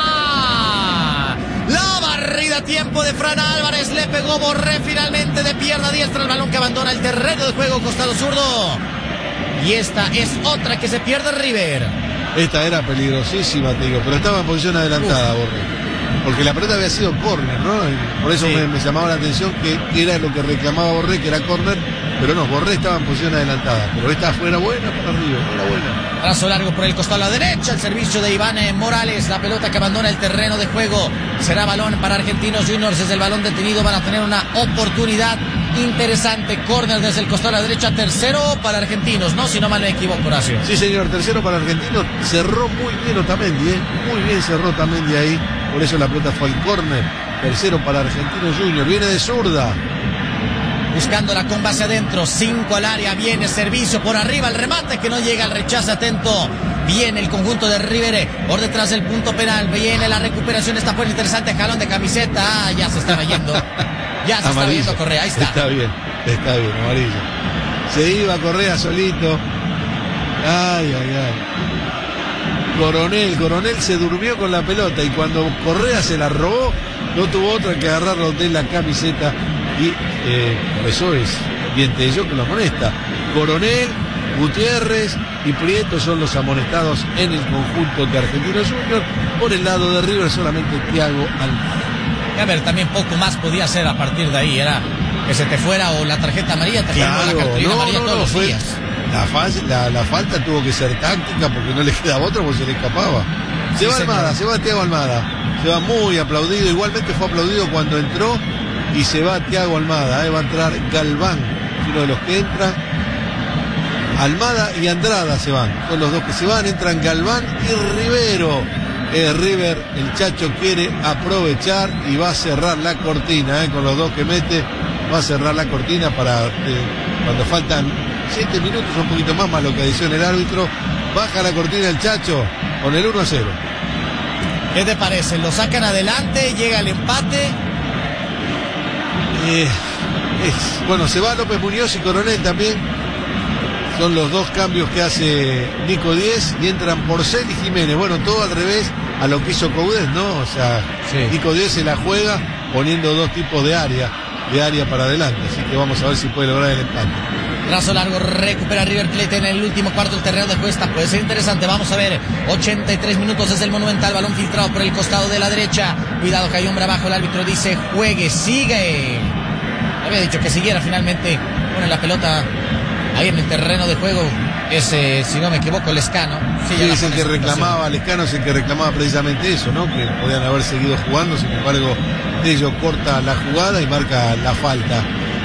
La barrida a tiempo de Fran Álvarez, le pegó Borré finalmente de pierna diestra, el balón que abandona el terreno de juego, costado zurdo. Y esta es otra que se pierde River. Esta era peligrosísima, te digo, pero estaba en posición adelantada Borré. Porque la pelota había sido córner, ¿no? Y por eso sí. me llamaba la atención que era lo que reclamaba Borré, que era córner, pero no, Borré estaba en posición adelantada. Pero esta fuera buena para River, era buena. Trazo largo por el costado a la derecha, el servicio de Iván Morales, la pelota que abandona el terreno de juego. Será balón para Argentinos Juniors, desde el balón detenido van a tener una oportunidad interesante. Córner desde el costado a la derecha, tercero para Argentinos, ¿no? Si no mal me equivoco, Horacio. Sí, señor, tercero para Argentinos. Cerró muy bien Otamendi, muy bien cerró Otamendi ahí. Por eso la pelota fue al córner. Tercero para Argentinos Juniors. Viene de zurda. Buscándola con base adentro. 5 al área. Viene servicio por arriba. El remate que no llega al rechazo. Atento. Viene el conjunto de River por detrás del punto penal. Viene la recuperación. Está por interesante. Jalón de camiseta. Ya se estaba yendo. Ya se está viendo Correa. Ahí está. Está bien, amarillo. Se iba Correa solito. Ay. Coronel se durmió con la pelota y cuando Correa se la robó, no tuvo otra que agarrarlo de la camiseta y eso es y entre ellos que lo amonesta. Coronel, Gutiérrez y Prieto son los amonestados en el conjunto de Argentinos Juniors. Por el lado de River solamente Thiago Almada. A ver, también poco más podía hacer a partir de ahí. Era que se te fuera o la tarjeta amarilla, te fuera la cartulina amarilla todos los días. La falta tuvo que ser táctica porque no le quedaba otra porque se le escapaba. Se va Almada, se va Thiago Almada. Se va muy aplaudido. Igualmente fue aplaudido cuando entró y se va Thiago Almada. Va a entrar Galván, uno de los que entra. Almada y Andrada se van. Son los dos que se van. Entran Galván y Rivero. River, el Chacho quiere aprovechar y va a cerrar la cortina, con los dos que mete, va a cerrar la cortina para cuando faltan 7 minutos, un poquito más lo que adiciona el árbitro, baja la cortina el Chacho con el 1-0. ¿Qué te parece? Lo sacan adelante, llega el empate. Bueno, se va López Muñoz y Coronel también. Son los dos cambios que hace Nico Díez y entran Porcel y Jiménez. Bueno, todo al revés a lo que hizo Coudet, ¿no? O sea, sí. Nico Díez se la juega poniendo dos tipos de área para adelante. Así que vamos a ver si puede lograr el empate. Trazo largo, recupera River Plate en el último cuarto del terreno de juego. Puede ser interesante, vamos a ver. 83 minutos desde el Monumental, balón filtrado por el costado de la derecha. Cuidado que hay hombre abajo, el árbitro dice juegue, sigue. Había dicho que siguiera, finalmente pone la pelota ahí en el terreno de juego. Ese, si no me equivoco, Lescano. Sí, es el que reclamaba, Lescano es el que reclamaba precisamente eso, ¿no? Que podían haber seguido jugando, sin embargo, ellos corta la jugada y marca la falta.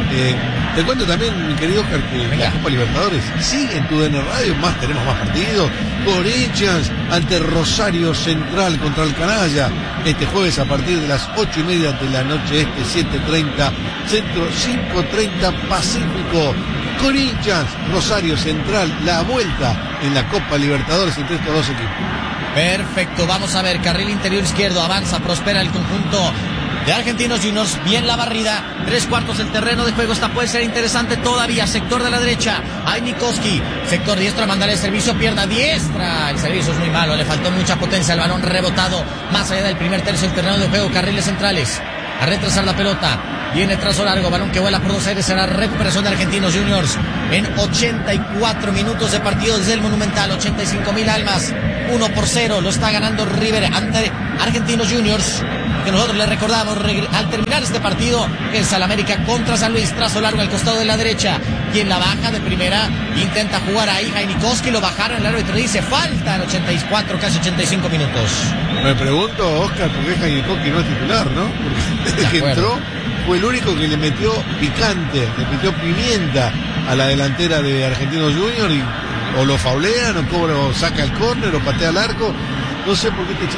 Te cuento también, mi querido Oscar, que la Copa Libertadores sigue en tu DN Radio, tenemos más partidos. Corinthians ante Rosario Central contra el Canalla, este jueves a partir de las 8:30 de la noche, 7:30 Centro, 5:30 Pacífico. Corinthians, Rosario Central, la vuelta en la Copa Libertadores entre estos dos equipos. Perfecto, vamos a ver, carril interior izquierdo, avanza, prospera el conjunto de Argentinos Juniors, bien la barrida, 3/4 del terreno de juego, esta puede ser interesante todavía, sector de la derecha, hay Nikoski, sector diestro a mandar el servicio, pierna diestra, el servicio es muy malo, le faltó mucha potencia, el balón rebotado, más allá del primer tercio del terreno de juego, carriles centrales, a retrasar la pelota, viene trazo largo, balón que vuela por dos aires, será recuperación de Argentinos Juniors, en 84 minutos de partido desde el Monumental, 85,000 almas, 1-0, lo está ganando River ante Argentinos Juniors, que nosotros le recordamos al terminar este partido, que es al América contra San Luis, trazo largo al costado de la derecha, quien la baja de primera, intenta jugar ahí, Jainikoski, lo bajaron, el árbitro dice falta en 84, casi 85 minutos. Me pregunto, Oscar, ¿por qué Jainikoski no es titular, no? Porque desde que entró fue el único que le metió picante, le metió pimienta a la delantera de Argentinos Juniors y o lo faulean o saca el córner o patea al arco. No sé por qué este